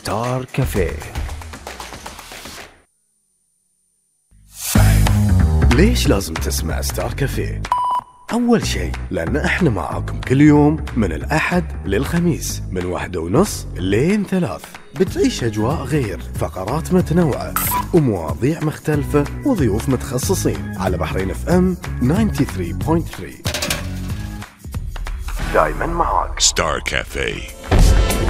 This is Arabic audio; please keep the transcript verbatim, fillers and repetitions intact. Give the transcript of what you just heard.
ستار كافيه. ليش لازم تسمع ستار كافيه؟ أول شيء لأن إحنا معاكم كل يوم من الأحد للخميس من واحدة ونص لين ثلاث. بتعيش أجواء غير، فقرات متنوعة ومواضيع مختلفة وضيوف متخصصين على بحرين اف ام ثمانية وثلاثين فاصلة ثلاثة. دايما معاك ستار كافيه.